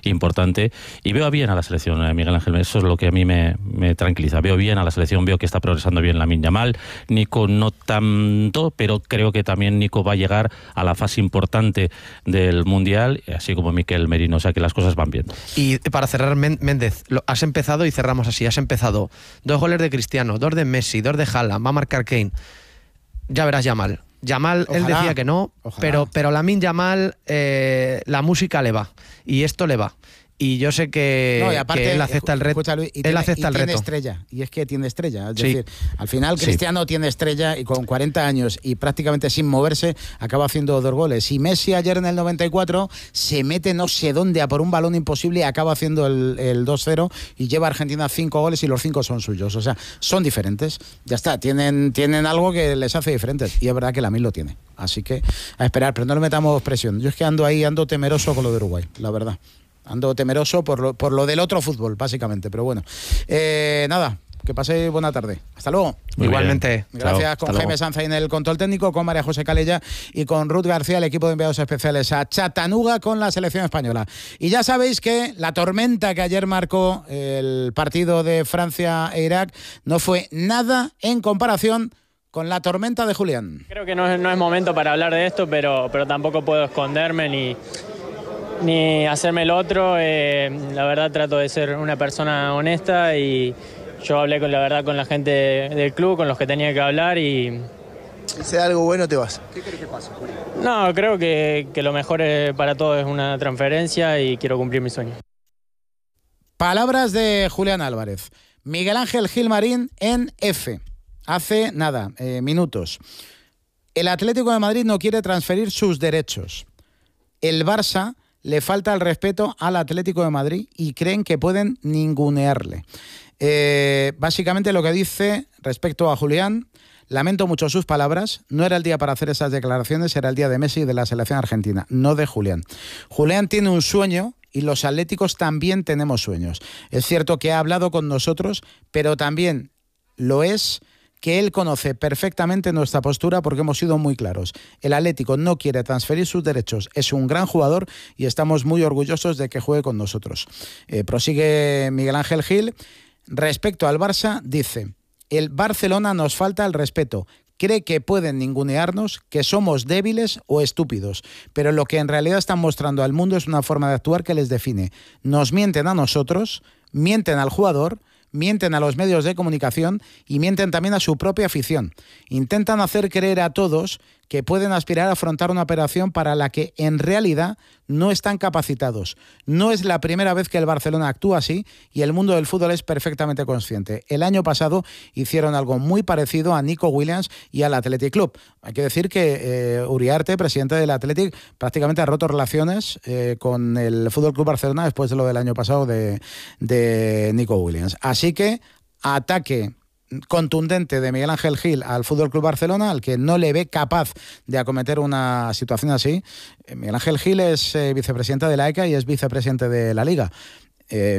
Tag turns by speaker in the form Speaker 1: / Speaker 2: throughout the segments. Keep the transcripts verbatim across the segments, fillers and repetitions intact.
Speaker 1: importante. Y veo bien a la selección, eh, Miguel Ángel, eso es lo que a mí me, me tranquiliza. Veo bien a la selección, veo que está progresando bien Lamine Yamal, Nico no tanto, pero creo que también Nico va a llegar a la fase importante del Mundial, así como Mikel Merino, o sea que las cosas van bien.
Speaker 2: Y para cerrar, Méndez, lo, has empezado y cerramos así, has empezado dos goles de Cristiano, dos de Messi, dos de Haaland, va a marcar Kane, ya verás Yamal. Yamal, ojalá, él decía que no, ojalá. pero, pero Lamine Yamal, eh, la música le va, y esto le va. Y yo sé que,
Speaker 3: no, y aparte,
Speaker 2: que él acepta el reto.
Speaker 3: Luis, y
Speaker 2: él
Speaker 3: tiene,
Speaker 2: acepta
Speaker 3: y
Speaker 2: el
Speaker 3: tiene
Speaker 2: reto.
Speaker 3: estrella, y es que tiene estrella. Es
Speaker 2: sí.
Speaker 3: decir, al final Cristiano sí. tiene estrella y con cuarenta años y prácticamente sin moverse acaba haciendo dos goles. Y Messi ayer en el noventa y cuatro se mete no sé dónde a por un balón imposible y acaba haciendo el, el dos cero y lleva a Argentina cinco goles y los cinco son suyos. O sea, son diferentes. Ya está, tienen, tienen algo que les hace diferentes. Y es verdad que Lamine lo tiene. Así que a esperar, pero no le metamos presión. Yo es que ando ahí, ando temeroso con lo de Uruguay, la verdad. Ando temeroso por lo, por lo del otro fútbol, básicamente, pero bueno. Eh, nada, que paséis buena tarde. Hasta luego.
Speaker 2: Muy Igualmente.
Speaker 3: Bien. Gracias. Chao. Con Hasta Jaime luego. Sanz en el control técnico, con María José Calella y con Ruth García, el equipo de enviados especiales a Chattanooga con la selección española. Y ya sabéis que la tormenta que ayer marcó el partido de Francia e Irak no fue nada en comparación con la tormenta de Julián.
Speaker 4: Creo que no es, no es momento para hablar de esto, pero, pero tampoco puedo esconderme ni... ni hacerme el otro. Eh, la verdad trato de ser una persona honesta y yo hablé con la verdad con la gente del club, con los que tenía que hablar y...
Speaker 5: Si sea algo bueno te vas. ¿Qué crees que pasa?
Speaker 4: No, creo que, que lo mejor para todos es una transferencia y quiero cumplir mi sueño.
Speaker 3: Palabras de Julián Álvarez. Miguel Ángel Gilmarín en F. Hace nada, eh, minutos. El Atlético de Madrid no quiere transferir sus derechos. El Barça le falta el respeto al Atlético de Madrid y creen que pueden ningunearle. Eh, básicamente lo que dice respecto a Julián, lamento mucho sus palabras, no era el día para hacer esas declaraciones, era el día de Messi y de la selección argentina, no de Julián. Julián tiene un sueño y los atléticos también tenemos sueños. Es cierto que ha hablado con nosotros, pero también lo es que él conoce perfectamente nuestra postura porque hemos sido muy claros. El Atlético no quiere transferir sus derechos, es un gran jugador y estamos muy orgullosos de que juegue con nosotros. Eh, prosigue Miguel Ángel Gil. Respecto al Barça, dice, el Barcelona nos falta el respeto. Cree que pueden ningunearnos, que somos débiles o estúpidos, pero lo que en realidad están mostrando al mundo es una forma de actuar que les define. Nos mienten a nosotros, mienten al jugador, mienten a los medios de comunicación y mienten también a su propia afición. Intentan hacer creer a todos que pueden aspirar a afrontar una operación para la que en realidad no están capacitados. No es la primera vez que el Barcelona actúa así y el mundo del fútbol es perfectamente consciente. El año pasado hicieron algo muy parecido a Nico Williams y al Athletic Club. Hay que decir que eh, Uriarte, presidente del Athletic, prácticamente ha roto relaciones eh, con el F C Barcelona después de lo del año pasado de, de Nico Williams. Así que ataque contundente de Miguel Ángel Gil al F C Barcelona, al que no le ve capaz de acometer una situación así. Miguel Ángel Gil es eh, vicepresidente de la E C A y es vicepresidente de la Liga. Eh,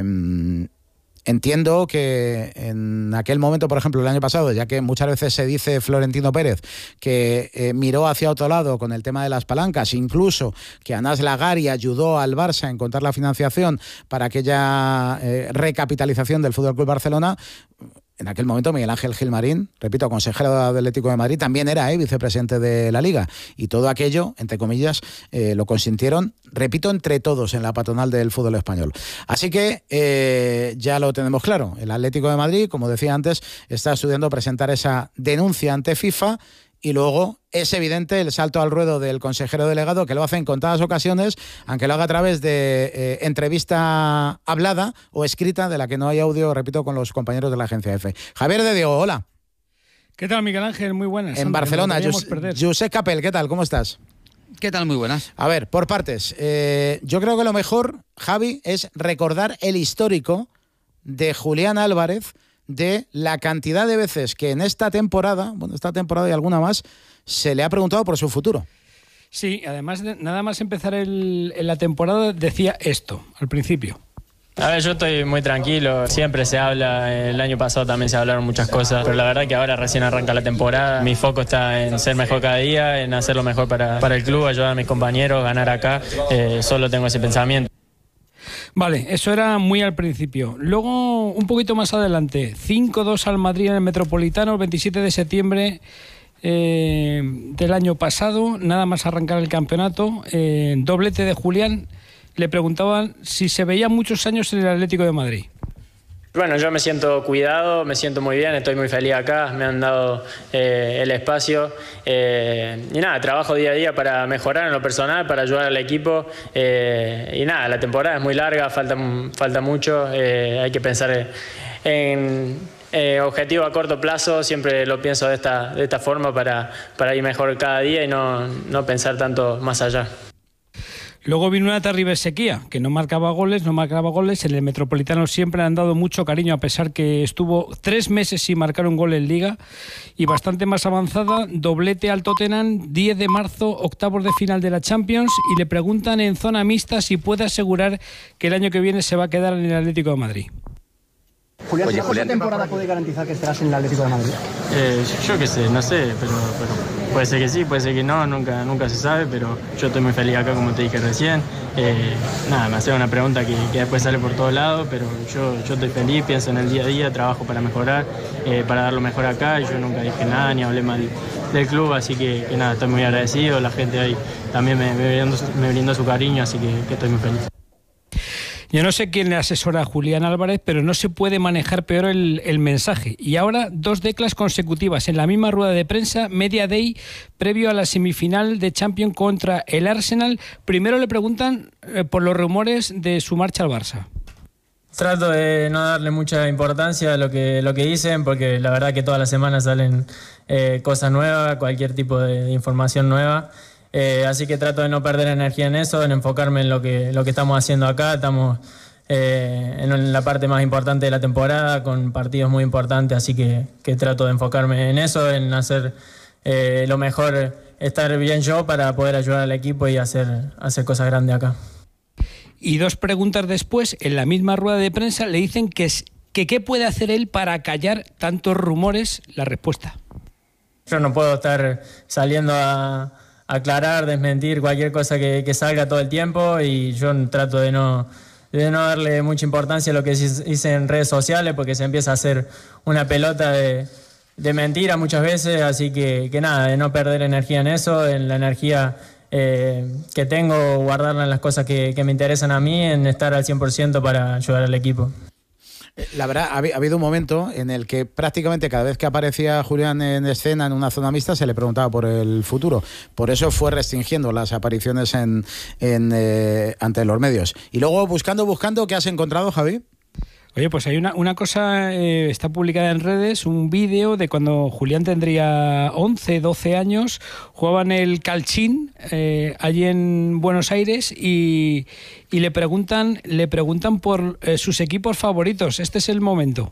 Speaker 3: entiendo que en aquel momento, por ejemplo, el año pasado, ya que muchas veces se dice Florentino Pérez que eh, miró hacia otro lado con el tema de las palancas, incluso que Anas Lagari ayudó al Barça a encontrar la financiación para aquella eh, recapitalización del F C Barcelona. En aquel momento Miguel Ángel Gilmarín, repito, consejero del Atlético de Madrid, también era eh, vicepresidente de la Liga. Y todo aquello, entre comillas, eh, lo consintieron, repito, entre todos en la patronal del fútbol español. Así que eh, ya lo tenemos claro. El Atlético de Madrid, como decía antes, está estudiando presentar esa denuncia ante FIFA. Y luego es evidente el salto al ruedo del consejero delegado, que lo hace en contadas ocasiones, aunque lo haga a través de eh, entrevista hablada o escrita, de la que no hay audio, repito, con los compañeros de la agencia F. Javier de Diego, hola.
Speaker 6: ¿Qué tal, Miguel Ángel? Muy buenas.
Speaker 3: En Barcelona, Josep Capel, ¿qué tal? ¿Cómo estás?
Speaker 7: ¿Qué tal? Muy buenas.
Speaker 3: A ver, por partes. Eh, yo creo que lo mejor, Javi, es recordar el histórico de Julián Álvarez, de la cantidad de veces que en esta temporada, bueno, esta temporada y alguna más, se le ha preguntado por su futuro.
Speaker 6: Sí, además, de, nada más empezar el, en la temporada, decía esto al principio.
Speaker 4: A ver, yo estoy muy tranquilo, siempre se habla, el año pasado también se hablaron muchas cosas, pero la verdad que ahora recién arranca la temporada, mi foco está en ser mejor cada día, en hacer lo mejor para, para el club, ayudar a mis compañeros, ganar acá, eh, solo tengo ese pensamiento.
Speaker 6: Vale, eso era muy al principio. Luego, un poquito más adelante, cinco dos al Madrid en el Metropolitano, el veintisiete de septiembre eh, del año pasado, nada más arrancar el campeonato, eh, doblete de Julián. Le preguntaban si se veía muchos años en el Atlético de Madrid.
Speaker 4: Bueno, yo me siento cuidado, me siento muy bien, estoy muy feliz acá, me han dado eh, el espacio eh, y nada, trabajo día a día para mejorar en lo personal, para ayudar al equipo eh, y nada, la temporada es muy larga, falta, falta mucho, eh, hay que pensar en eh, objetivo a corto plazo, siempre lo pienso de esta, de esta forma para, para ir mejor cada día y no, no pensar tanto más allá.
Speaker 6: Luego vino una terrible sequía, que no marcaba goles, no marcaba goles. En el Metropolitano siempre han dado mucho cariño, a pesar que estuvo tres meses sin marcar un gol en Liga. Y bastante más avanzada, doblete al Tottenham, diez de marzo, octavos de final de la Champions. Y le preguntan en zona mixta si puede asegurar que el año que viene se va a quedar en el Atlético de Madrid.
Speaker 7: Julián, Oye, Julián, ¿esta temporada puede garantizar que estarás en el Atlético de Madrid?
Speaker 4: Eh, yo qué sé, no sé, pero, pero puede ser que sí, puede ser que no, nunca, nunca se sabe, pero yo estoy muy feliz acá, como te dije recién. Eh, nada, me hace una pregunta que, que después sale por todos lados, pero yo, yo estoy feliz, pienso en el día a día, trabajo para mejorar, eh, para dar lo mejor acá, y yo nunca dije nada ni hablé mal del club, así que, que nada, estoy muy agradecido, la gente ahí también me, me, brindó, me brindó su cariño, así que, que estoy muy feliz.
Speaker 6: Yo no sé quién le asesora a Julián Álvarez, pero no se puede manejar peor el, el mensaje. Y ahora dos declas consecutivas en la misma rueda de prensa, media day, previo a la semifinal de Champions contra el Arsenal. Primero le preguntan eh, por los rumores de su marcha al Barça.
Speaker 4: Trato de no darle mucha importancia a lo que, lo que dicen, porque la verdad que todas las semanas salen eh, cosas nuevas, cualquier tipo de, de información nueva. Eh, así que trato de no perder energía en eso, en enfocarme en lo que, lo que estamos haciendo acá. Estamos eh, en la parte más importante de la temporada, con partidos muy importantes, así que, que trato de enfocarme en eso, en hacer eh, lo mejor, estar bien yo para poder ayudar al equipo y hacer, hacer cosas grandes acá.
Speaker 6: Y dos preguntas después, en la misma rueda de prensa, le dicen que, que qué puede hacer él para callar tantos rumores. La respuesta:
Speaker 4: yo no puedo estar saliendo a aclarar, desmentir cualquier cosa que, que salga todo el tiempo, y yo trato de no, de no darle mucha importancia a lo que hice en redes sociales, porque se empieza a hacer una pelota de, de mentira muchas veces, así que, que nada, de no perder energía en eso, en la energía eh, que tengo, guardarla en las cosas que, que me interesan a mí, en estar al cien por ciento para ayudar al equipo.
Speaker 3: La verdad, ha habido un momento en el que prácticamente cada vez que aparecía Julián en escena en una zona mixta se le preguntaba por el futuro. Por eso fue restringiendo las apariciones en, en eh, ante los medios. Y luego, buscando, buscando, ¿qué has encontrado, Javi?
Speaker 6: Oye, pues hay una, una cosa, eh, está publicada en redes, un vídeo de cuando Julián tendría once, doce años, jugaba en el Calchín, eh, allí en Buenos Aires, y, y le preguntan le preguntan por eh, sus equipos favoritos. Este es el momento.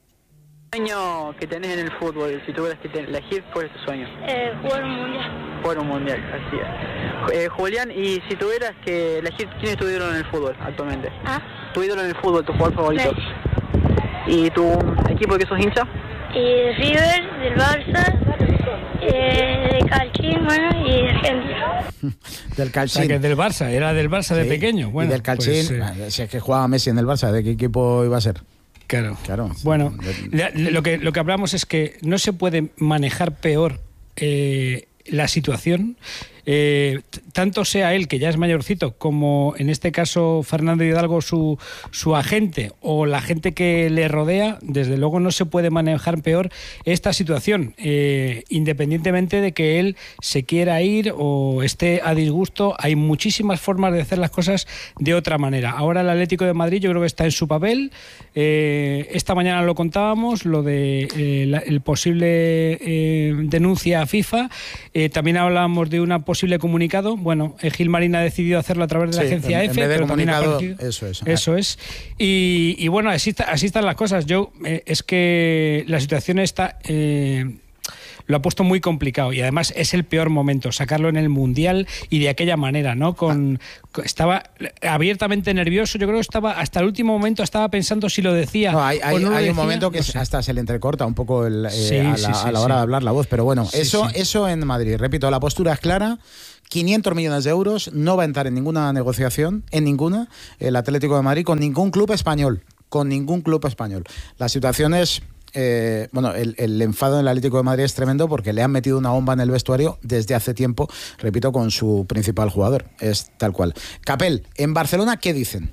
Speaker 8: ¿Sueño que tenés en el fútbol, si tuvieras que elegir, cuál es tu sueño?
Speaker 9: Eh, jugar un mundial.
Speaker 8: Jugar un mundial, así es. Eh, Julián, y si tuvieras que elegir, ¿quién es tu ídolo en el fútbol actualmente?
Speaker 9: ¿Ah?
Speaker 8: Tu ídolo en el fútbol, tu jugador favorito.
Speaker 9: Messi.
Speaker 8: ¿Y tu equipo de que sos hincha?
Speaker 9: Y River, del Barça, eh, de Calchín, bueno, y de Argentina.
Speaker 3: Del Calchín.
Speaker 6: O sea, que del Barça, era del Barça de
Speaker 3: sí,
Speaker 6: pequeño. Bueno,
Speaker 3: y del Calchín,
Speaker 6: pues, eh,
Speaker 3: si es que jugaba Messi en el Barça, ¿de qué equipo iba a ser?
Speaker 6: Claro.
Speaker 3: claro.
Speaker 6: Bueno, lo que, lo que hablamos es que no se puede manejar peor eh, la situación, eh, tanto sea él, que ya es mayorcito, como en este caso Fernando Hidalgo, su, su agente, o la gente que le rodea. Desde luego no se puede manejar peor esta situación, eh, independientemente de que él se quiera ir o esté a disgusto. Hay muchísimas formas de hacer las cosas de otra manera. Ahora el Atlético de Madrid yo creo que está en su papel. Eh, esta mañana lo contábamos, lo de eh, la, el posible eh, denuncia a FIFA. Eh, también hablábamos de una posible comunicado. Bueno, eh, Gilmarín ha decidido hacerlo a través de la
Speaker 3: sí,
Speaker 6: agencia
Speaker 3: en,
Speaker 6: EFE.
Speaker 3: En vez de
Speaker 6: pero
Speaker 3: comunicado, eso es.
Speaker 6: Eso es. Y, y bueno, así, está, así están las cosas. Yo eh, es que la situación está... Eh, lo ha puesto muy complicado y además es el peor momento, sacarlo en el Mundial y de aquella manera, ¿no? Con, con estaba abiertamente nervioso, yo creo que estaba hasta el último momento estaba pensando si lo decía.
Speaker 3: No, hay hay,
Speaker 6: o no lo
Speaker 3: hay
Speaker 6: decía,
Speaker 3: un momento que
Speaker 6: no sé.
Speaker 3: hasta se le entrecorta un poco el, eh,
Speaker 6: Sí,
Speaker 3: a, la,
Speaker 6: sí, sí,
Speaker 3: a la hora
Speaker 6: sí.
Speaker 3: de hablar la voz, pero bueno,
Speaker 6: Sí,
Speaker 3: eso,
Speaker 6: sí.
Speaker 3: eso en Madrid, repito, la postura es clara. quinientos millones de euros, no va a entrar en ninguna negociación, en ninguna, el Atlético de Madrid con ningún club español, con ningún club español. La situación es, eh, bueno, el, el enfado del Atlético de Madrid es tremendo porque le han metido una bomba en el vestuario desde hace tiempo, repito, con su principal jugador, es tal cual. Capel, en Barcelona, ¿qué dicen?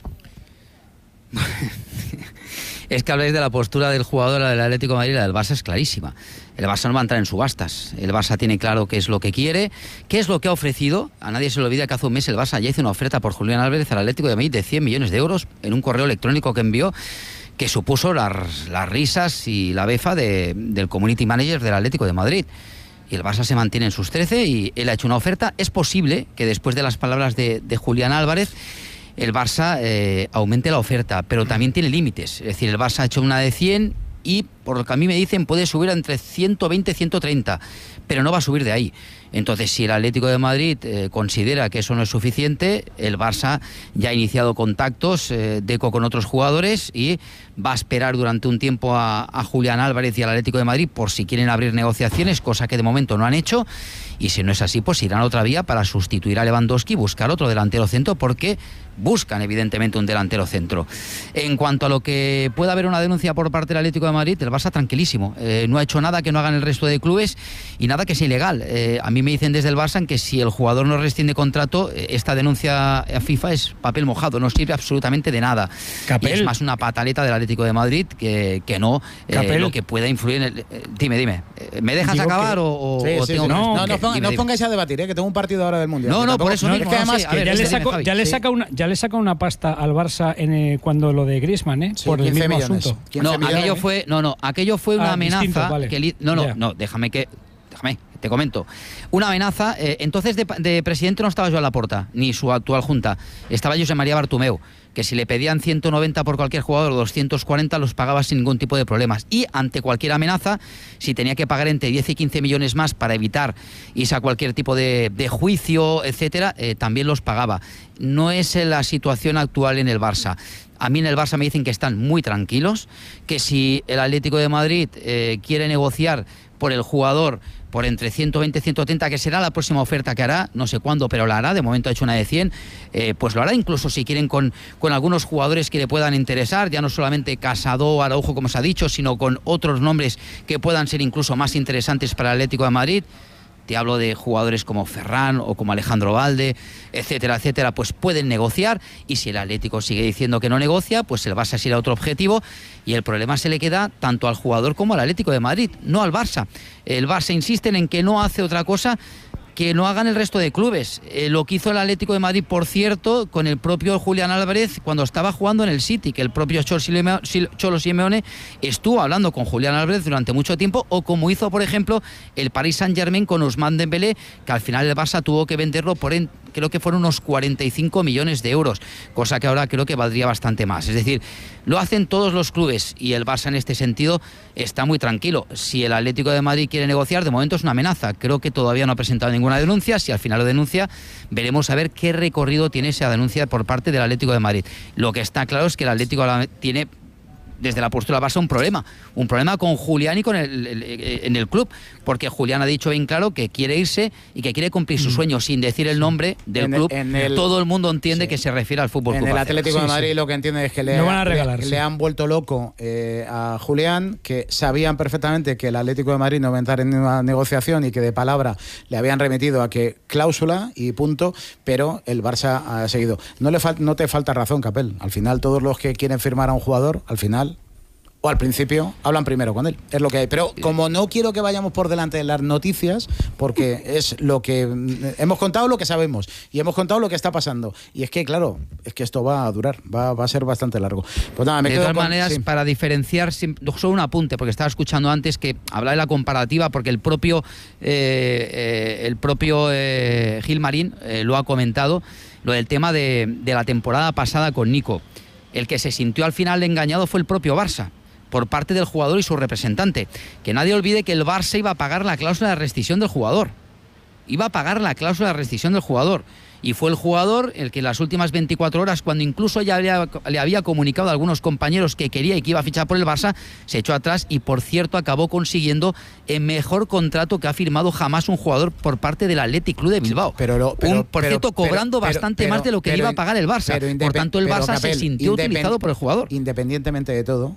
Speaker 10: Es que habláis de la postura del jugador del Atlético de Madrid, la del Barça es clarísima. El Barça no va a entrar en subastas. El Barça tiene claro qué es lo que quiere, qué es lo que ha ofrecido. A nadie se le olvida que hace un mes el Barça ya hizo una oferta por Julián Álvarez al Atlético de Madrid de cien millones de euros en un correo electrónico que envió, que supuso las, las risas y la befa de, del community manager del Atlético de Madrid. Y el Barça se mantiene en sus trece y él ha hecho una oferta. Es posible que después de las palabras de, de Julián Álvarez el Barça eh, aumente la oferta, pero también tiene límites. Es decir, el Barça ha hecho una de cien y, por lo que a mí me dicen, puede subir entre ciento veinte y ciento treinta, pero no va a subir de ahí. Entonces, si el Atlético de Madrid eh, considera que eso no es suficiente, el Barça ya ha iniciado contactos eh, deco con otros jugadores y va a esperar durante un tiempo a, a Julián Álvarez y al Atlético de Madrid por si quieren abrir negociaciones, cosa que de momento no han hecho, y si no es así, pues irán a otra vía para sustituir a Lewandowski y buscar otro delantero centro, porque buscan evidentemente un delantero centro. En cuanto a lo que pueda haber una denuncia por parte del Atlético de Madrid, el Barça tranquilísimo, eh, no ha hecho nada que no hagan el resto de clubes y nada que sea ilegal. Eh, a mí me dicen desde el Barça que si el jugador no rescinde contrato, eh, esta denuncia a FIFA es papel mojado, no sirve absolutamente de nada.
Speaker 6: Capel.
Speaker 10: Y es más una pataleta del Atlético de Madrid que, que no eh, lo que pueda influir en el... Eh, dime, dime, ¿me dejas
Speaker 6: Digo
Speaker 10: acabar
Speaker 6: que...
Speaker 10: o, o
Speaker 3: Sí, sí,
Speaker 10: tengo
Speaker 3: sí.
Speaker 10: que-
Speaker 3: No, no,
Speaker 10: que-
Speaker 3: no, ponga-
Speaker 10: dime,
Speaker 3: no
Speaker 10: dime.
Speaker 3: pongáis a debatir, ¿eh? Que tengo un partido ahora del Mundial.
Speaker 10: No,
Speaker 3: Que
Speaker 10: no,
Speaker 3: tampoco-
Speaker 10: por eso
Speaker 3: es
Speaker 10: mismo,
Speaker 3: que
Speaker 10: no,
Speaker 3: además
Speaker 10: sí, a
Speaker 3: que
Speaker 10: ver,
Speaker 6: ya,
Speaker 10: ese
Speaker 6: le
Speaker 10: dime,
Speaker 6: saca,
Speaker 10: Javi.
Speaker 6: ya, le
Speaker 3: Sí.
Speaker 6: saca una, ya le saca una pasta al Barça en, eh, cuando lo de Griezmann, ¿eh?
Speaker 3: Sí,
Speaker 6: por el
Speaker 3: quince
Speaker 6: mismo
Speaker 3: millones.
Speaker 6: asunto.
Speaker 3: quince
Speaker 10: No,
Speaker 3: millones.
Speaker 10: aquello fue, no, no, aquello fue una
Speaker 6: Ah,
Speaker 10: amenaza
Speaker 6: distinto, vale.
Speaker 10: que li- no, no,
Speaker 6: Ya.
Speaker 10: no, déjame que déjame, te comento. Una amenaza, eh, entonces de, de presidente no estaba Joan Laporta, ni su actual junta, estaba José María Bartomeu, que si le pedían ciento noventa por cualquier jugador o doscientos cuarenta los pagaba sin ningún tipo de problemas. Y ante cualquier amenaza, si tenía que pagar entre diez y quince millones más para evitar irse a cualquier tipo de, de juicio, etcétera, eh, también los pagaba. No es la situación actual en el Barça. A mí en el Barça me dicen que están muy tranquilos, que si el Atlético de Madrid eh, quiere negociar por el jugador por entre ciento veinte y ciento treinta, que será la próxima oferta que hará, no sé cuándo, pero la hará, de momento ha hecho una de cien, eh, pues lo hará incluso si quieren con, con algunos jugadores que le puedan interesar, ya no solamente Casado, Araujo, como se ha dicho, sino con otros nombres que puedan ser incluso más interesantes para el Atlético de Madrid. Te hablo de jugadores como Ferran o como Alejandro Valde, etcétera, etcétera, pues pueden negociar, y si el Atlético sigue diciendo que no negocia, pues el Barça irá a otro objetivo y el problema se le queda tanto al jugador como al Atlético de Madrid, no al Barça. El Barça insiste en que no hace otra cosa que no hagan el resto de clubes. Eh, lo que hizo el Atlético de Madrid, por cierto, con el propio Julián Álvarez cuando estaba jugando en el City, que el propio Cholo Simeone estuvo hablando con Julián Álvarez durante mucho tiempo, o como hizo, por ejemplo, el Paris Saint-Germain con Ousmane Dembélé, que al final el Barça tuvo que venderlo por, en, creo que fueron unos cuarenta y cinco millones de euros, cosa que ahora creo que valdría bastante más. Es decir, lo hacen todos los clubes y el Barça en este sentido está muy tranquilo. Si el Atlético de Madrid quiere negociar, de momento es una amenaza. Creo que todavía no ha presentado ninguna denuncia. Si al final lo denuncia, veremos a ver qué recorrido tiene esa denuncia por parte del Atlético de Madrid. Lo que está claro es que el Atlético tiene, desde la postura Barça, un problema. Un problema con Julián y con el, el, el, en el club, porque Julián ha dicho bien claro que quiere irse y que quiere cumplir su sueño, sin decir el nombre del
Speaker 3: En
Speaker 10: club.
Speaker 3: el- en el-
Speaker 10: Todo el mundo entiende
Speaker 3: sí.
Speaker 10: que se refiere al Fútbol
Speaker 3: En
Speaker 10: Club
Speaker 3: el
Speaker 10: Barcelona.
Speaker 3: Atlético de
Speaker 6: Sí,
Speaker 3: Madrid
Speaker 6: sí.
Speaker 3: lo que entiende es que le,
Speaker 6: No van a regalar,
Speaker 3: le,
Speaker 6: sí.
Speaker 3: le han vuelto loco eh, a Julián, que sabían perfectamente que el Atlético de Madrid no iba a entrar en una negociación y que de palabra le habían remitido a que cláusula y punto, pero el Barça ha seguido. No, le fal- no te falta razón, Capel. Al final todos los que quieren firmar a un jugador, al final... o al principio hablan primero con él, es lo que hay. Pero como no quiero que vayamos por delante de las noticias, porque es lo que mm, hemos contado, lo que sabemos, y hemos contado lo que está pasando, y es que claro, es que esto va a durar, va, va a ser bastante largo. Pues nada, me
Speaker 10: De
Speaker 3: quedo
Speaker 10: todas
Speaker 3: con-
Speaker 10: maneras,
Speaker 3: sí.
Speaker 10: para diferenciar, sim- solo un apunte, porque estaba escuchando antes que hablaba de la comparativa, porque el propio eh, eh, el propio eh, Gil Marín eh, lo ha comentado, lo del tema de, de la temporada pasada con Nico. El que se sintió al final engañado fue el propio Barça, por parte del jugador y su representante. Que nadie olvide que el Barça iba a pagar la cláusula de rescisión del jugador. Iba a pagar la cláusula de rescisión del jugador. Y fue el jugador el que en las últimas veinticuatro horas, cuando incluso ya había, le había comunicado a algunos compañeros que quería y que iba a fichar por el Barça, se echó atrás y, por cierto, acabó consiguiendo el mejor contrato que ha firmado jamás un jugador por parte del Athletic Club de Bilbao.
Speaker 3: Pero lo, pero,
Speaker 10: un, por
Speaker 3: pero,
Speaker 10: cierto, cobrando
Speaker 3: pero,
Speaker 10: bastante
Speaker 3: pero,
Speaker 10: más de lo que
Speaker 3: pero,
Speaker 10: iba a pagar el Barça. Por tanto, el Barça
Speaker 3: Capel,
Speaker 10: se sintió utilizado por el jugador.
Speaker 3: Independientemente de todo,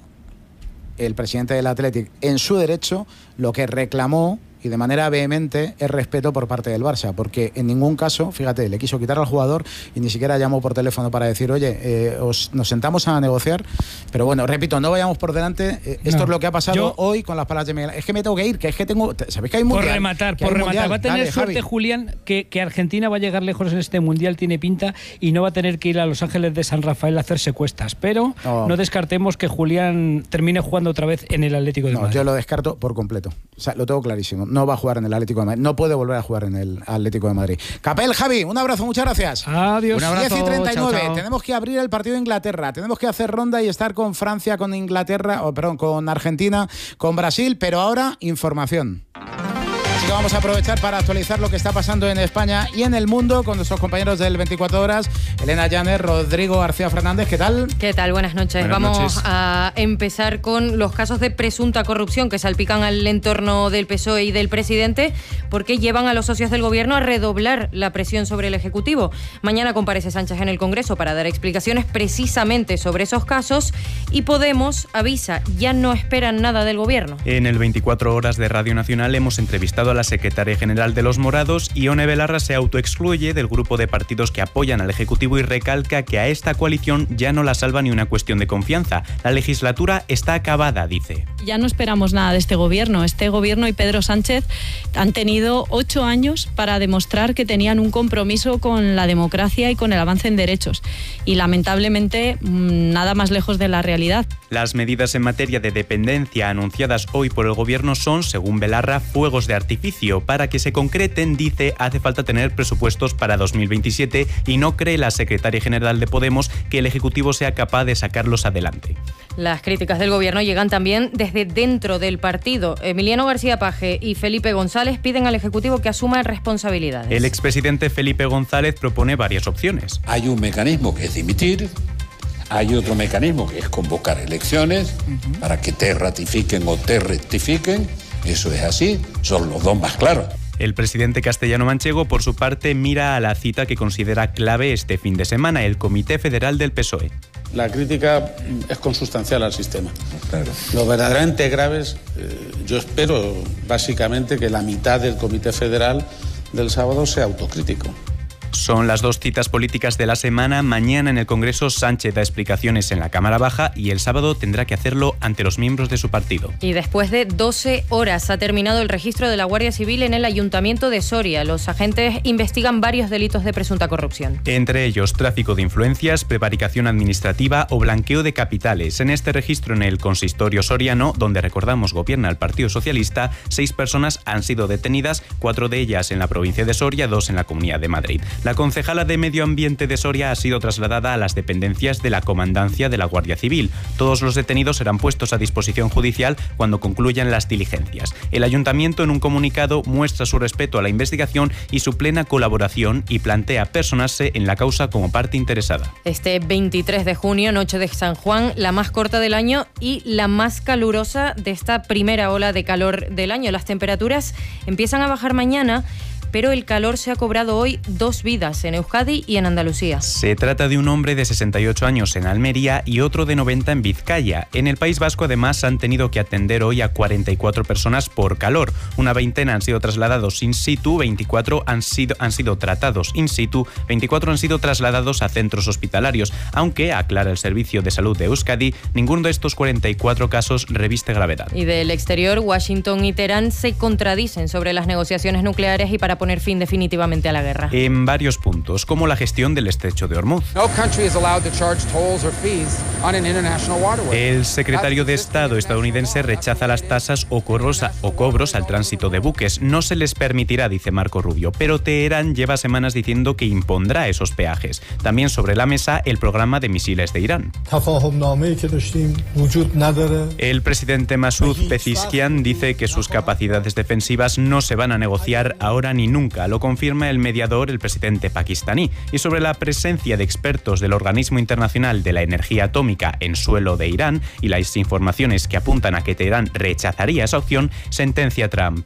Speaker 3: el presidente del Athletic, en su derecho, lo que reclamó y de manera vehemente es respeto por parte del Barça, porque en ningún caso, fíjate, le quiso quitar al jugador y ni siquiera llamó por teléfono para decir, oye, eh, os, nos sentamos a negociar. Pero bueno, repito, no vayamos por delante. Eh, esto
Speaker 6: no,
Speaker 3: es lo que ha pasado
Speaker 6: yo,
Speaker 3: hoy con las palabras de Miguel. Es que me tengo que ir, que es que tengo... ¿Sabéis que hay mundial?
Speaker 6: Por rematar, por rematar. Mundial. Va a tener
Speaker 3: Dale,
Speaker 6: suerte,
Speaker 3: Javi.
Speaker 6: Julián, que, que Argentina va a llegar lejos en este mundial, tiene pinta, y no va a tener que ir a Los Ángeles de San Rafael a hacerse cuestas. Pero
Speaker 3: no,
Speaker 6: no descartemos que Julián termine jugando otra vez en el Atlético de
Speaker 3: no,
Speaker 6: Madrid.
Speaker 3: Yo lo descarto por completo. O sea, lo tengo clarísimo. No va a jugar en el Atlético de Madrid. No puede volver a jugar en el Atlético de Madrid. Capel, Javi, un abrazo, muchas gracias.
Speaker 6: Adiós.
Speaker 10: Un abrazo,
Speaker 3: diez y treinta y nueve.
Speaker 10: chao, chao.
Speaker 3: Tenemos que abrir el partido de Inglaterra. Tenemos que hacer ronda y estar con Francia, con Inglaterra, o perdón, con Argentina, con Brasil. Pero ahora, información. Así que vamos a aprovechar para actualizar lo que está pasando en España y en el mundo con nuestros compañeros del veinticuatro horas, Elena Llanes, Rodrigo García Fernández. ¿Qué tal?
Speaker 11: ¿Qué tal? Buenas noches.
Speaker 3: Buenas
Speaker 11: Vamos
Speaker 3: noches.
Speaker 11: a empezar con los casos de presunta corrupción que salpican al entorno del P S O E y del presidente, porque llevan a los socios del gobierno a redoblar la presión sobre el Ejecutivo. Mañana comparece Sánchez en el Congreso para dar explicaciones precisamente sobre esos casos, y Podemos avisa, ya no esperan nada del gobierno.
Speaker 12: En el veinticuatro horas de Radio Nacional hemos entrevistado a la secretaria general de Los Morados. Ione Belarra se autoexcluye del grupo de partidos que apoyan al Ejecutivo y recalca que a esta coalición ya no la salva ni una cuestión de confianza. La legislatura está acabada, dice.
Speaker 13: Ya no esperamos nada de este gobierno. Este gobierno y Pedro Sánchez han tenido ocho años para demostrar que tenían un compromiso con la democracia y con el avance en derechos. Y lamentablemente nada más lejos de la realidad.
Speaker 12: Las medidas en materia de dependencia anunciadas hoy por el gobierno son, según Belarra, fuegos de artificio. Para que se concreten, dice, hace falta tener presupuestos para dos mil veintisiete y no cree la secretaria general de Podemos que el Ejecutivo sea capaz de sacarlos adelante.
Speaker 11: Las críticas del gobierno llegan también desde dentro del partido. Emiliano García Paje y Felipe González piden al Ejecutivo que asuma responsabilidades.
Speaker 12: El expresidente Felipe González propone varias opciones.
Speaker 14: Hay un mecanismo que es dimitir. Hay otro mecanismo que es convocar elecciones uh-huh. para que te ratifiquen o te rectifiquen. Eso es así, son los dos más claros.
Speaker 12: El presidente castellano-manchego, por su parte, mira a la cita que considera clave este fin de semana, el Comité Federal del P S O E.
Speaker 15: La crítica es consustancial al sistema.
Speaker 14: Claro.
Speaker 15: Lo verdaderamente grave es, eh, yo espero básicamente que la mitad del Comité Federal del sábado sea autocrítico.
Speaker 12: Son las dos citas políticas de la semana. Mañana en el Congreso Sánchez da explicaciones en la Cámara Baja y el sábado tendrá que hacerlo ante los miembros de su partido.
Speaker 11: Y después de doce horas ha terminado el registro de la Guardia Civil en el Ayuntamiento de Soria. Los agentes investigan varios delitos de presunta corrupción.
Speaker 12: Entre ellos tráfico de influencias, prevaricación administrativa o blanqueo de capitales. En este registro en el consistorio soriano, donde recordamos gobierna el Partido Socialista, seis personas han sido detenidas, cuatro de ellas en la provincia de Soria, dos en la Comunidad de Madrid. La concejala de Medio Ambiente de Soria ha sido trasladada a las dependencias de la Comandancia de la Guardia Civil. Todos los detenidos serán puestos a disposición judicial cuando concluyan las diligencias. El ayuntamiento, en un comunicado, muestra su respeto a la investigación y su plena colaboración y plantea personarse en la causa como parte interesada.
Speaker 11: Este veintitrés de junio, noche de San Juan, la más corta del año y la más calurosa de esta primera ola de calor del año. Las temperaturas empiezan a bajar mañana, pero el calor se ha cobrado hoy dos vidas en Euskadi y en Andalucía.
Speaker 12: Se trata de un hombre de sesenta y ocho años en Almería y otro de noventa en Vizcaya. En el País Vasco, además, han tenido que atender hoy a cuarenta y cuatro personas por calor. Una veintena han sido trasladados in situ, veinticuatro han sido, han sido tratados in situ, veinticuatro han sido trasladados a centros hospitalarios, aunque, aclara el Servicio de Salud de Euskadi, ninguno de estos cuarenta y cuatro casos reviste gravedad.
Speaker 11: Y del exterior, Washington y Teherán se contradicen sobre las negociaciones nucleares y para poner fin definitivamente a la guerra.
Speaker 12: En varios puntos, como la gestión del estrecho de Hormuz. El secretario de Estado estadounidense rechaza las tasas o cobros, a, o cobros al tránsito de buques. No se les permitirá, dice Marco Rubio, pero Teherán lleva semanas diciendo que impondrá esos peajes. También sobre la mesa el programa de misiles de Irán. El presidente Masoud Pezeshkian dice que sus capacidades defensivas no se van a negociar ahora ni nunca. Lo confirma el mediador, el presidente pakistaní. Y sobre la presencia de expertos del Organismo Internacional de la Energía Atómica en suelo de Irán y las informaciones que apuntan a que Teherán rechazaría esa opción, sentencia Trump.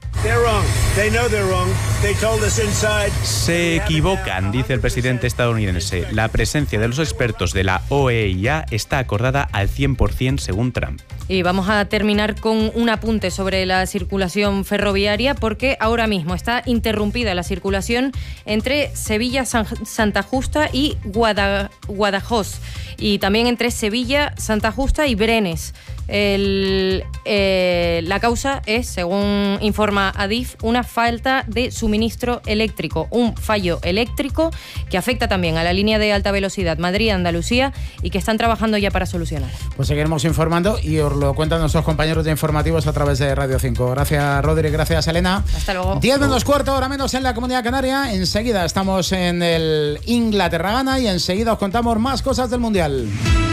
Speaker 12: Se equivocan, dice el presidente estadounidense. La presencia de los expertos de la O E I A está acordada al cien por ciento según Trump.
Speaker 11: Y vamos a terminar con un apunte sobre la circulación ferroviaria, porque ahora mismo está interrumpida la circulación entre Sevilla, San, Santa Justa y Guada, Guadajoz, y también entre Sevilla, Santa Justa y Brenes. El, eh, la causa es, según informa Adif, una falta de suministro eléctrico, un fallo eléctrico que afecta también a la línea de alta velocidad Madrid-Andalucía y que están trabajando ya para solucionar.
Speaker 3: Pues seguiremos informando y os lo cuentan nuestros compañeros de informativos a través de Radio cinco. Gracias, Rodri, gracias, Elena.
Speaker 11: Hasta luego.
Speaker 3: diez menos cuarto, hora menos en la Comunidad Canaria. Enseguida estamos en el Inglaterra-Ghana y enseguida os contamos más cosas del Mundial.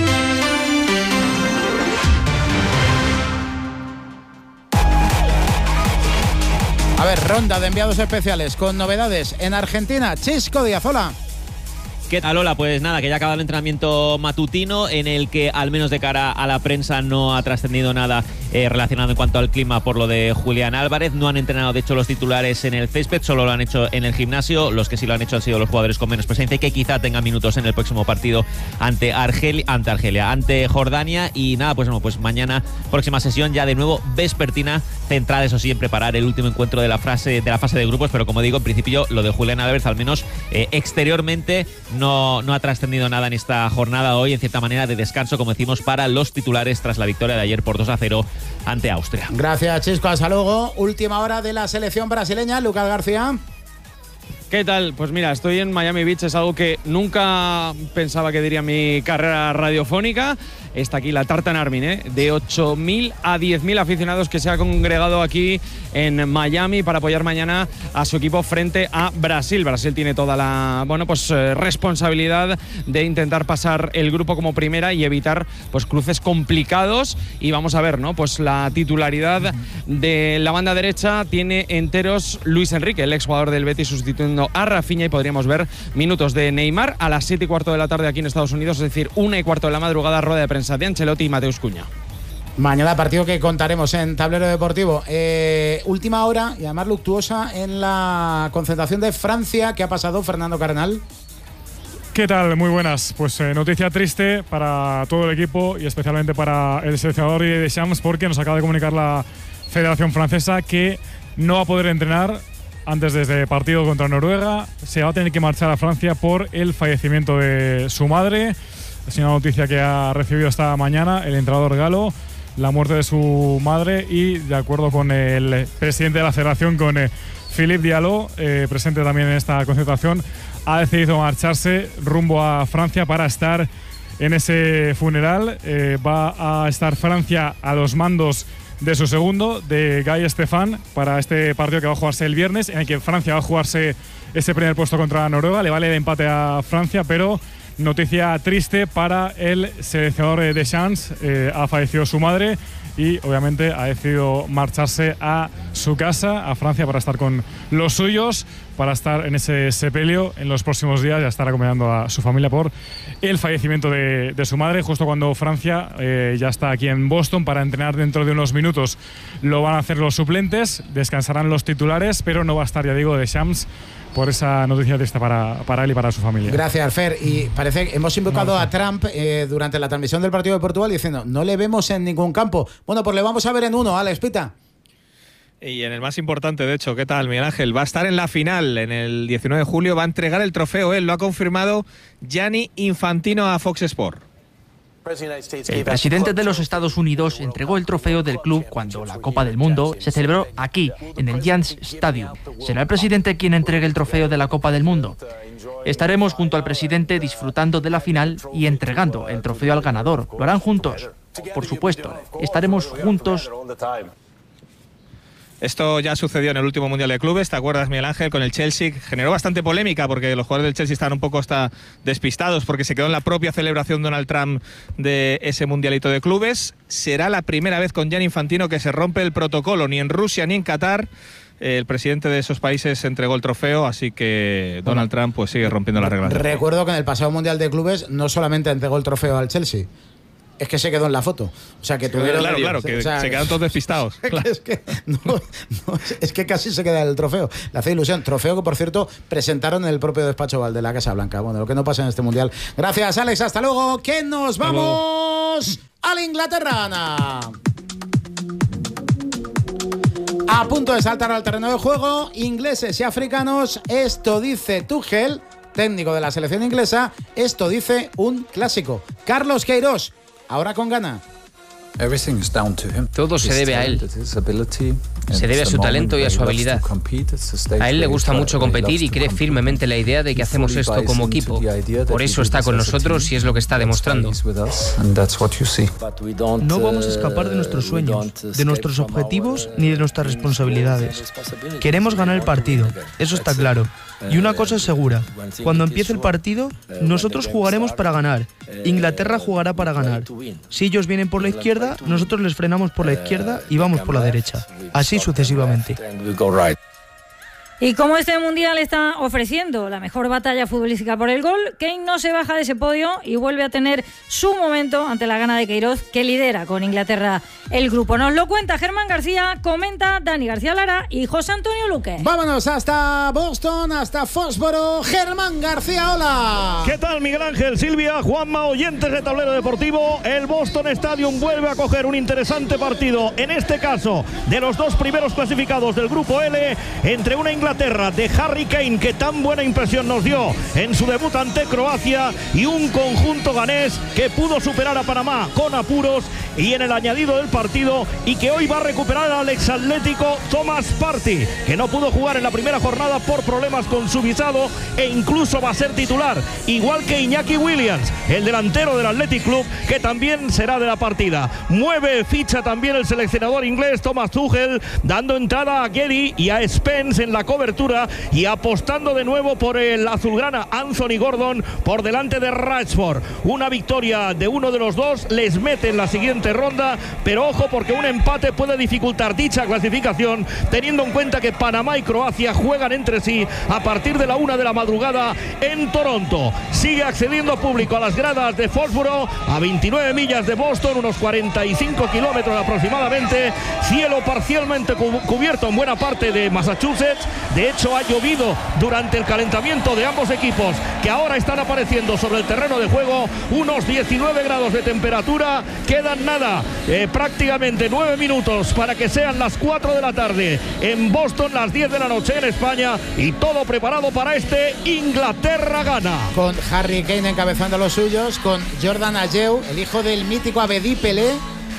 Speaker 3: A ver, ronda de enviados especiales con novedades en Argentina. Chisco Diazola.
Speaker 16: ¿Qué tal, Lola? Pues nada, que ya ha acabado el entrenamiento matutino en el que, al menos de cara a la prensa, no ha trascendido nada eh, relacionado en cuanto al clima por lo de Julián Álvarez. No han entrenado, de hecho, los titulares en el césped, solo lo han hecho en el gimnasio. Los que sí lo han hecho han sido los jugadores con menos presencia y que quizá tengan minutos en el próximo partido ante Argelia, ante Argelia, ante Jordania. Y nada, pues bueno, pues mañana, próxima sesión ya de nuevo vespertina, centrada, eso sí, en preparar el último encuentro de la, frase, de la fase de grupos. Pero como digo, en principio, lo de Julián Álvarez, al menos eh, exteriormente, No, no ha trascendido nada en esta jornada hoy, en cierta manera de descanso, como decimos, para los titulares tras la victoria de ayer por dos a cero ante Austria.
Speaker 3: Gracias, Chisco. Hasta luego. Última hora de la selección brasileña. Lucas García.
Speaker 17: ¿Qué tal? Pues mira, estoy en Miami Beach, es algo que nunca pensaba que diría mi carrera radiofónica. Está aquí la Tartan Army, ¿eh? De ocho mil a diez mil aficionados que se ha congregado aquí en Miami para apoyar mañana a su equipo frente a Brasil. Brasil tiene toda la, bueno, pues eh, responsabilidad de intentar pasar el grupo como primera y evitar pues cruces complicados. Y vamos a ver, ¿no? Pues la titularidad de la banda derecha tiene enteros Luis Enrique, el exjugador del Betis, sustituyendo a Rafinha, y podríamos ver minutos de Neymar a las siete y cuarto de la tarde aquí en Estados Unidos, es decir, una y cuarto de la madrugada, rueda de prensa de Ancelotti y Mateus Cunha.
Speaker 3: Mañana partido que contaremos en Tablero Deportivo. Eh, última hora y además luctuosa en la concentración de Francia. ¿Qué ha pasado, Fernando Cardenal?
Speaker 18: ¿Qué tal? Muy buenas. Pues eh, noticia triste para todo el equipo y especialmente para el seleccionador Didier Deschamps, porque nos acaba de comunicar la Federación Francesa que no va a poder entrenar antes de este partido contra Noruega. Se va a tener que marchar a Francia por el fallecimiento de su madre. Es una noticia que ha recibido esta mañana el entrenador galo, la muerte de su madre, y de acuerdo con el presidente de la federación, con eh, Philippe Diallo, eh, presente también en esta concentración, ha decidido marcharse rumbo a Francia para estar en ese funeral. Eh, va a estar Francia a los mandos de su segundo, de Guy Stéphane, para este partido que va a jugarse el viernes, en el que Francia va a jugarse ese primer puesto contra Noruega. Le vale el empate a Francia, pero noticia triste para el seleccionador de Deschamps. Eh, ha fallecido su madre y obviamente ha decidido marcharse a su casa, a Francia, para estar con los suyos, para estar en ese sepelio en los próximos días y a estar acompañando a su familia por el fallecimiento de, de su madre, justo cuando Francia eh, ya está aquí en Boston para entrenar dentro de unos minutos. Lo van a hacer los suplentes, descansarán los titulares, pero no va a estar, ya digo, Deschamps, por esa noticia triste para, para él y para su familia.
Speaker 3: Gracias, Fer. Y parece que hemos invocado a Trump eh, durante la transmisión del partido de Portugal diciendo no le vemos en ningún campo. Bueno, pues le vamos a ver en uno, Alex Pita.
Speaker 19: Y en el más importante, de hecho. ¿Qué tal, Miguel Ángel? Va a estar en la final, en el diecinueve de julio, va a entregar el trofeo. Él lo ha confirmado Gianni Infantino a Fox Sport.
Speaker 20: El presidente de los Estados Unidos entregó el trofeo del club cuando la Copa del Mundo se celebró aquí, en el Giants Stadium. ¿Será el presidente quien entregue el trofeo de la Copa del Mundo? Estaremos junto al presidente disfrutando de la final y entregando el trofeo al ganador. ¿Lo harán juntos? Por supuesto, estaremos juntos.
Speaker 19: Esto ya sucedió en el último Mundial de Clubes, ¿te acuerdas, Miguel Ángel? Con el Chelsea, generó bastante polémica porque los jugadores del Chelsea estaban un poco hasta despistados porque se quedó en la propia celebración Donald Trump de ese Mundialito de Clubes. Será la primera vez con Gianni Infantino que se rompe el protocolo, ni en Rusia ni en Qatar. El presidente de esos países entregó el trofeo, así que Donald Trump pues sigue rompiendo las reglas.
Speaker 3: Recuerdo que en el pasado Mundial de Clubes no solamente entregó el trofeo al Chelsea, es que se quedó en la foto. O sea, que tuvieron...
Speaker 19: Claro, claro, que o sea, se quedan todos despistados. Claro.
Speaker 3: Es, que, no, no, es que casi se queda el trofeo. Le hace ilusión. Trofeo que, por cierto, presentaron en el propio despacho de la Casa Blanca. Bueno, lo que no pasa en este Mundial. Gracias, Alex. Hasta luego. Que nos vamos a la Inglaterra, Ana. A punto de saltar al terreno de juego, ingleses y africanos. Esto dice Tuchel, técnico de la selección inglesa. Esto dice un clásico. Carlos Queiroz. Ahora con Ghana.
Speaker 21: Todo se debe a él. Se debe a su talento y a su habilidad. A él le gusta mucho competir y cree firmemente la idea de que hacemos esto como equipo. Por eso está con nosotros y es lo que está demostrando.
Speaker 22: No vamos a escapar de nuestros sueños, de nuestros objetivos ni de nuestras responsabilidades. Queremos ganar el partido, eso está claro. Y una cosa es segura, cuando empiece el partido, nosotros jugaremos para ganar. Inglaterra jugará para ganar. Si ellos vienen por la izquierda, nosotros les frenamos por la izquierda y vamos por la derecha. Así sucesivamente.
Speaker 23: Y como este Mundial está ofreciendo la mejor batalla futbolística por el gol, Kane no se baja de ese podio y vuelve a tener su momento ante la Ghana de Queiroz, que lidera con Inglaterra el grupo. Nos lo cuenta Germán García, comenta Dani García Lara y José Antonio Luque.
Speaker 3: Vámonos hasta Boston, hasta Fósforo. Germán García, hola.
Speaker 24: ¿Qué tal, Miguel Ángel, Silvia, Juanma, oyentes de Tablero Deportivo? El Boston Stadium vuelve a coger un interesante partido, en este caso de los dos primeros clasificados del grupo L, entre una Inglaterra de Harry Kane, que tan buena impresión nos dio en su debut ante Croacia, y un conjunto ganés que pudo superar a Panamá con apuros y en el añadido del partido, y que hoy va a recuperar al exatlético Thomas Partey, que no pudo jugar en la primera jornada por problemas con su visado e incluso va a ser titular, igual que Iñaki Williams, el delantero del Athletic Club, que también será de la partida. Mueve ficha también el seleccionador inglés Thomas Tuchel, dando entrada a Gary y a Spence en la cobertura y apostando de nuevo por el azulgrana Anthony Gordon por delante de Rashford. Una victoria de uno de los dos les mete en la siguiente ronda, pero ojo, porque un empate puede dificultar dicha clasificación, teniendo en cuenta que Panamá y Croacia juegan entre sí a partir de la una de la madrugada en Toronto. Sigue accediendo público a las gradas de Fósforo, a veintinueve millas de Boston, unos cuarenta y cinco kilómetros aproximadamente. Cielo parcialmente cubierto en buena parte de Massachusetts. De hecho, ha llovido durante el calentamiento de ambos equipos, que ahora están apareciendo sobre el terreno de juego. Unos diecinueve grados de temperatura. Quedan nada, eh, prácticamente nueve minutos para que sean las cuatro de la tarde en Boston, las diez de la noche en España, y todo preparado para este Inglaterra-Ghana.
Speaker 3: Con Harry Kane encabezando los suyos, con Jordan Ayew, el hijo del mítico Abedi Pelé,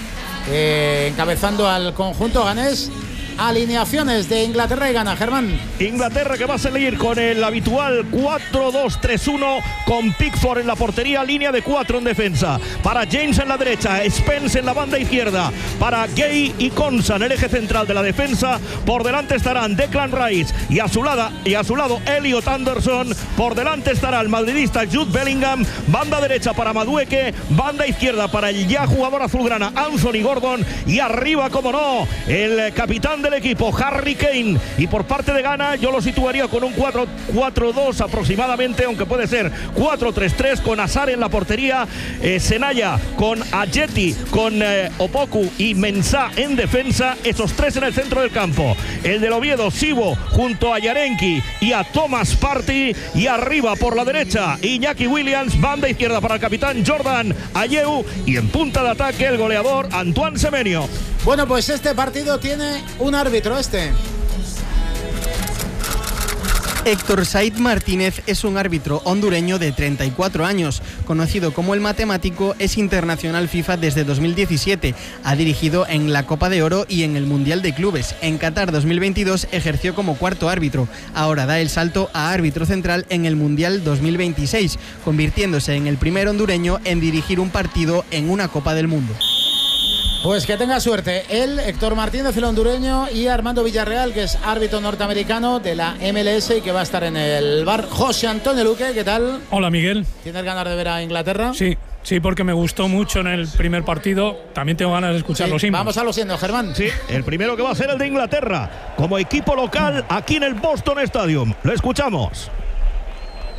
Speaker 3: eh, encabezando al conjunto ganés. Alineaciones de Inglaterra y Ghana, Germán.
Speaker 24: Inglaterra, que va a salir con el habitual cuatro dos tres uno, con Pickford en la portería, línea de cuatro en defensa. Para James en la derecha, Spence en la banda izquierda. Para Gay y Konsa en el eje central de la defensa. Por delante estarán Declan Rice y a su lado, y a su lado Elliot Anderson. Por delante estará el madridista Jude Bellingham. Banda derecha para Madueke. Banda izquierda para el ya jugador azulgrana Anthony Gordon. Y arriba, como no, el capitán del equipo, Harry Kane. Y por parte de Ghana yo lo situaría con un cuatro cuatro dos aproximadamente, aunque puede ser cuatro tres tres, con Azar en la portería, eh, Senaya con Ajeti, con eh, Opoku y Mensah en defensa, esos tres en el centro del campo. El del Oviedo, Sibo, junto a Yarenki y a Thomas Partey, y arriba por la derecha Iñaki Williams, banda izquierda para el capitán Jordan Ayew, y en punta de ataque el goleador Antoine Semenyo.
Speaker 3: Bueno, pues este partido tiene un árbitro, este.
Speaker 1: Héctor Said Martínez es un árbitro hondureño de treinta y cuatro años. Conocido como el matemático, es internacional FIFA desde dos mil diecisiete. Ha dirigido en la Copa de Oro y en el Mundial de Clubes. En Qatar dos mil veintidós ejerció como cuarto árbitro. Ahora da el salto a árbitro central en el Mundial dos mil veintiséis, convirtiéndose en el primer hondureño en dirigir un partido en una Copa del Mundo.
Speaker 3: Pues que tenga suerte él, Héctor Martínez, el hondureño, y Armando Villarreal, que es árbitro norteamericano de la M L S y que va a estar en el bar. José Antonio Luque, ¿qué tal?
Speaker 2: Hola, Miguel.
Speaker 3: ¿Tienes ganas de ver a Inglaterra?
Speaker 2: Sí, sí, porque me gustó mucho en el primer partido. También tengo ganas de escuchar
Speaker 3: Sí,
Speaker 2: los himnos.
Speaker 3: Vamos a los himnos, Germán.
Speaker 24: Sí, el primero que va a ser el de Inglaterra, como equipo local aquí en el Boston Stadium. Lo escuchamos.